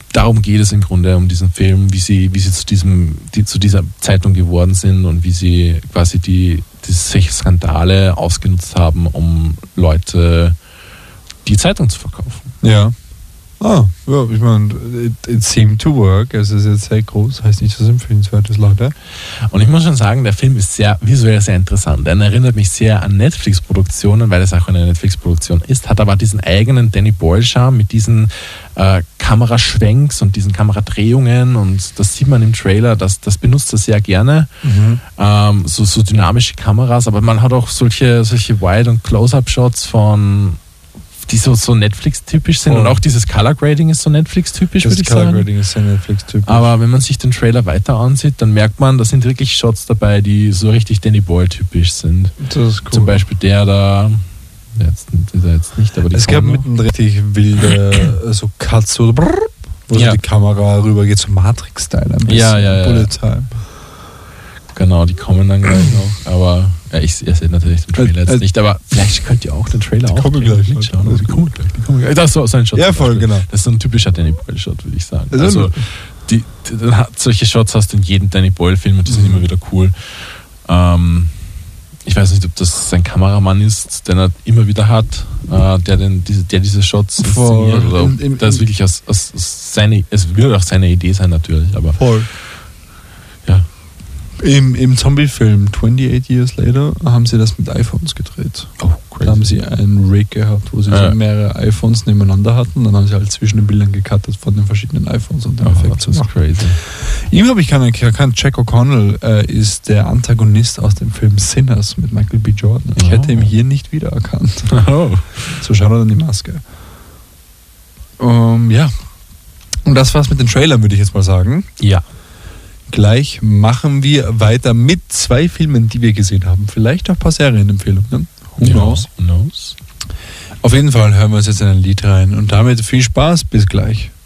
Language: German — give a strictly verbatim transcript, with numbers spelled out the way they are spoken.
darum geht es im Grunde, um diesen Film, wie sie, wie sie zu diesem, die, zu dieser Zeitung geworden sind und wie sie quasi die, die solche Skandale ausgenutzt haben, um Leute die Zeitung zu verkaufen. Ja. Ah, ja, ich meine, it, it seemed to work. Es ist jetzt sehr groß, heißt nicht, dass es empfehlenswert ist, Leute. Und ich muss schon sagen, der Film ist sehr visuell sehr interessant. Er erinnert mich sehr an Netflix-Produktionen, weil es auch eine Netflix-Produktion ist, hat aber diesen eigenen Danny Boyle-Charme mit diesen äh, Kameraschwenks und diesen Kameradrehungen, und das sieht man im Trailer, das, das benutzt er sehr gerne. Mhm. Ähm, so, so dynamische Kameras, aber man hat auch solche, solche Wide- und Close-Up-Shots von die so, so Netflix-typisch sind, oh. Und auch dieses Color-Grading ist so Netflix-typisch, würde ich sagen. Das Color-Grading ist sehr Netflix-typisch. Aber wenn man sich den Trailer weiter ansieht, dann merkt man, da sind wirklich Shots dabei, die so richtig Danny Boyle-typisch sind. Das ist cool. Zum Beispiel der da, jetzt, der jetzt nicht, aber die es gab mitten richtig wilde so Cuts, so brrr, wo ja. so die Kamera rüber geht, so Matrix-Style ein bisschen. Ja, ja, ja. Bullet Time. Genau, die kommen dann gleich noch, aber ja, ich, ihr seht natürlich den Trailer jetzt nicht, aber vielleicht könnt ihr auch den Trailer auch kommen gleich schauen. Also die kommen gleich, die kommen gleich. Das ist so, so ein Shot. Ja, voll, genau. Das ist so ein typischer Danny Boyle-Shot, würde ich sagen. Also, die, die, solche Shots hast du in jedem Danny Boyle-Film und die sind mhm. immer wieder cool. Ähm, ich weiß nicht, ob das sein Kameramann ist, den er immer wieder hat, äh, der, den, diese, der diese Shots inszeniert, oder ob im, im, das wirklich aus, aus, aus seine, es wird auch seine Idee sein natürlich, aber voll. Ja. Im, im Zombie-Film twenty-eight Years Later haben sie das mit iPhones gedreht. Oh, crazy. Da haben sie einen Rig gehabt, wo sie ja. so mehrere iPhones nebeneinander hatten. Dann haben sie halt zwischen den Bildern gecuttet von den verschiedenen iPhones und den oh, Effekt zu machen. Crazy. Ihm habe ich keinen erkannt. Jack O'Connell äh, ist der Antagonist aus dem Film Sinners mit Michael B. Jordan. Ich oh. hätte ihn hier nicht wiedererkannt. Oh. So schaut er dann die Maske. Um, ja. Und das war's mit den Trailern, würde ich jetzt mal sagen. Ja. Gleich machen wir weiter mit zwei Filmen, die wir gesehen haben. Vielleicht auch ein paar Serienempfehlungen. Who ja, knows? Who knows? Auf jeden Fall hören wir uns jetzt in ein Lied rein. Und damit viel Spaß. Bis gleich.